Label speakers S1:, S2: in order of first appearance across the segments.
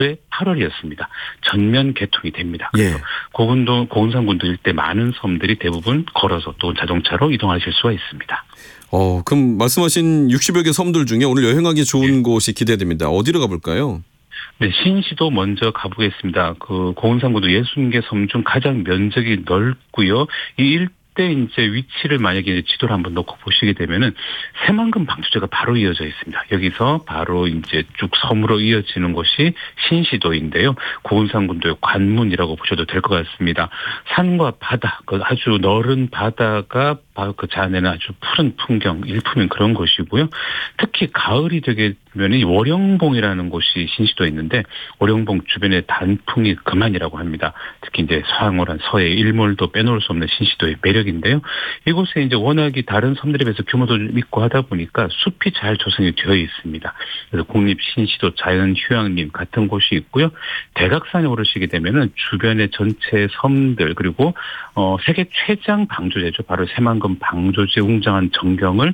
S1: 8월이었습니다. 전면 개통이 됩니다. 그래서
S2: 예.
S1: 고군산군도 일대 많은 섬들이 대부분 걸어서 또 자동차로 이동하실 수가 있습니다.
S2: 그럼 말씀하신 60여 개 섬들 중에 오늘 여행하기 좋은 곳이 기대됩니다. 어디로 가볼까요?
S1: 네, 신시도 먼저 가보겠습니다. 그 고군산군도 60개 섬 중 가장 면적이 넓고요. 이 일대 이제 위치를 만약에 이제 지도를 한번 놓고 보시게 되면은 새만금 방조제가 바로 이어져 있습니다. 여기서 바로 이제 쭉 섬으로 이어지는 곳이 신시도인데요. 고군산군도의 관문이라고 보셔도 될 것 같습니다. 산과 바다, 그 아주 넓은 바다가 바로 그 잔에는 아주 푸른 풍경, 일품인 그런 곳이고요. 특히 가을이 되게 되면 이 월영봉이라는 곳이 신시도에 있는데 월영봉 주변의 단풍이 그만이라고 합니다. 특히 이제 서항월한 서해 일몰도 빼놓을 수 없는 신시도의 매력인데요. 이곳에 이제 워낙이 다른 섬들에 비해서 규모도 좀 있고 하다 보니까 숲이 잘 조성이 되어 있습니다. 그래서 국립 신시도 자연휴양림 같은 곳이 있고요. 대각산에 오르시게 되면은 주변의 전체 섬들 그리고 세계 최장 방조제죠. 바로 새만금 방조제 웅장한 전경을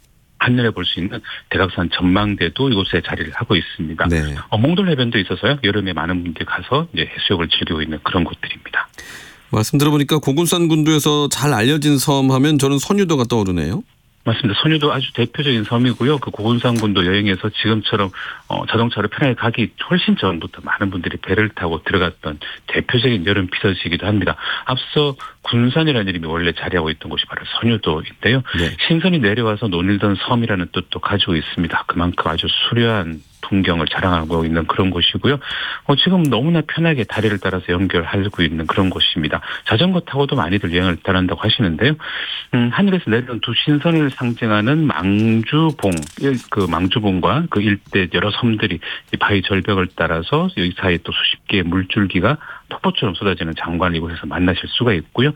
S1: 한눈에 볼 수 있는 대각산 전망대도 이곳에 자리를 하고 있습니다.
S2: 네.
S1: 몽돌 해변도 있어서요. 여름에 많은 분들이 가서 이제 해수욕을 즐기고 있는 그런 곳들입니다.
S2: 말씀 들어보니까 고군산군도에서 잘 알려진 섬 하면 저는 선유도가 떠오르네요.
S1: 맞습니다. 선유도 아주 대표적인 섬이고요. 그 고군산군도 여행에서 지금처럼 자동차로 편하게 가기 훨씬 전부터 많은 분들이 배를 타고 들어갔던 대표적인 여름 피서지이기도 합니다. 앞서 군산이라는 이름이 원래 자리하고 있던 곳이 바로 선유도인데요.
S2: 네.
S1: 신선이 내려와서 논일던 섬이라는 뜻도 가지고 있습니다. 그만큼 아주 수려한 풍경을 자랑하고 있는 그런 곳이고요. 지금 너무나 편하게 다리를 따라서 연결하고 있는 그런 곳입니다. 자전거 타고도 많이들 여행을 따른다고 하시는데요. 하늘에서 내려온 두 신선을 상징하는 망주봉, 그 망주봉과 그 일대 여러 섬들이 이 바위 절벽을 따라서 여기 사이에 또 수십 개의 물줄기가 폭포처럼 쏟아지는 장관을 이곳에서 만나실 수가 있고요.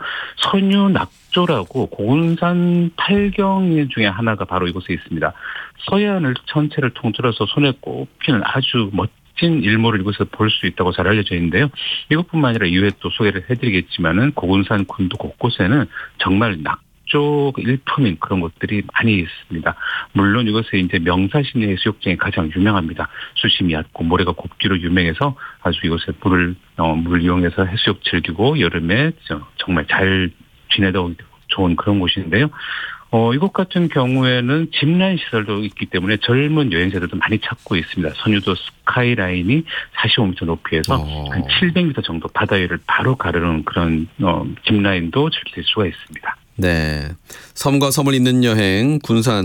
S1: 선유낙조라고 고군산 8경 중에 하나가 바로 이곳에 있습니다. 서해안을 전체를 통틀어서 손에 꼽히는 아주 멋진 일몰을 이곳에서 볼 수 있다고 잘 알려져 있는데요. 이것뿐만 아니라 이후에 또 소개를 해드리겠지만은 고군산 군도 곳곳에는 정말 낙조 일품인 그런 곳들이 많이 있습니다. 물론 이것에 이제 명사시내 해수욕장이 가장 유명합니다. 수심이 얕고 모래가 곱기로 유명해서 아주 이곳에 물 이용해서 해수욕 즐기고 여름에 정말 잘 지내다 좋은 그런 곳인데요. 이곳 같은 경우에는 짚라인 시설도 있기 때문에 젊은 여행자들도 많이 찾고 있습니다. 선유도 스카이라인이 45m 높이에서 한 700m 정도 바다 위를 바로 가르는 그런 짚라인도 즐길 수가 있습니다.
S2: 네, 섬과 섬을 잇는 여행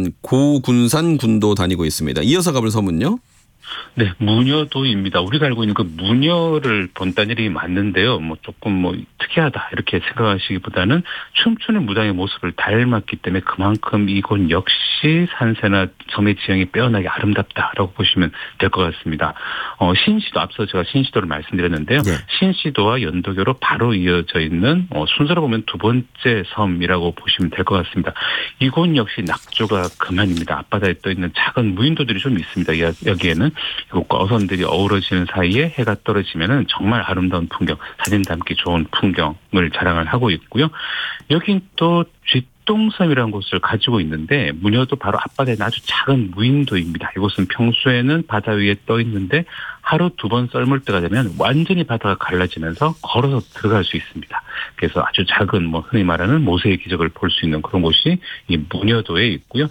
S2: 고군산 군도 다니고 있습니다. 이어서 가볼 섬은요?
S1: 네, 무녀도입니다. 우리가 알고 있는 그 무녀를 본다는 이름이 맞는데요. 조금 특이하다 이렇게 생각하시기보다는 춤추는 무당의 모습을 닮았기 때문에 그만큼 이곳 역시 산세나 섬의 지형이 빼어나게 아름답다라고 보시면 될 것 같습니다. 신시도 앞서 제가 신시도를 말씀드렸는데요. 네. 신시도와 연도교로 바로 이어져 있는 순서로 보면 두 번째 섬이라고 보시면 될 것 같습니다. 이곳 역시 낙조가 그만입니다. 앞바다에 떠 있는 작은 무인도들이 좀 있습니다. 여기에는 이곳과 어선들이 어우러지는 사이에 해가 떨어지면은 정말 아름다운 풍경, 사진 담기 좋은 풍경을 자랑을 하고 있고요. 여긴 또 쥐똥섬이라는 곳을 가지고 있는데 무녀도 바로 앞바다에 아주 작은 무인도입니다. 이곳은 평소에는 바다 위에 떠 있는데 하루 두 번 썰물 때가 되면 완전히 바다가 갈라지면서 걸어서 들어갈 수 있습니다. 그래서 아주 작은 흔히 말하는 모세의 기적을 볼 수 있는 그런 곳이 이 무녀도에 있고요.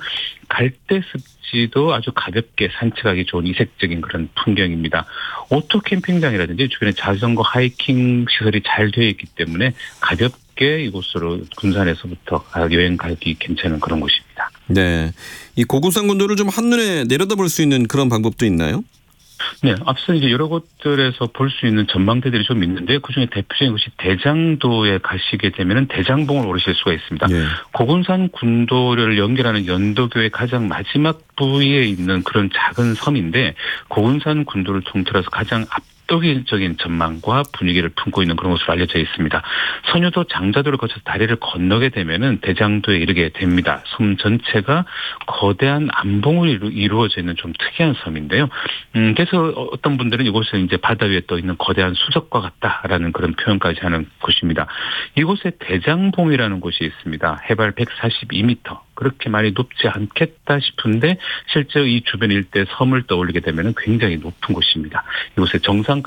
S1: 갈대습지도 아주 가볍게 산책하기 좋은 이색적인 그런 풍경입니다. 오토 캠핑장이라든지 주변에 자전거 하이킹 시설이 잘 되어 있기 때문에 가볍게 이곳으로 군산에서부터 여행 가기 괜찮은 그런 곳입니다.
S2: 네, 이 고군산 군도를 좀 한눈에 내려다볼 수 있는 그런 방법도 있나요?
S1: 네, 앞서 이제 여러 곳들에서 볼 수 있는 전망대들이 좀 있는데 그중에 대표적인 것이 대장도에 가시게 되면은 대장봉을 오르실 수가 있습니다. 네. 고군산 군도를 연결하는 연도교의 가장 마지막 부위에 있는 그런 작은 섬인데 고군산 군도를 통틀어서 가장 압도적인 전망과 분위기를 품고 있는 그런 곳으로 알려져 있습니다. 선유도 장자도를 거쳐서 다리를 건너게 되면은 대장도에 이르게 됩니다. 섬 전체가 거대한 암봉으로 이루어져 있는 좀 특이한 섬인데요. 그래서 어떤 분들은 이곳은 이제 바다 위에 떠 있는 거대한 수족과 같다라는 그런 표현까지 하는 곳입니다. 이곳에 대장봉이라는 곳이 있습니다. 해발 142m. 그렇게 많이 높지 않겠다 싶은데 실제 이 주변 일대 섬을 떠올리게 되면 굉장히 높은 곳입니다. 이곳에 정상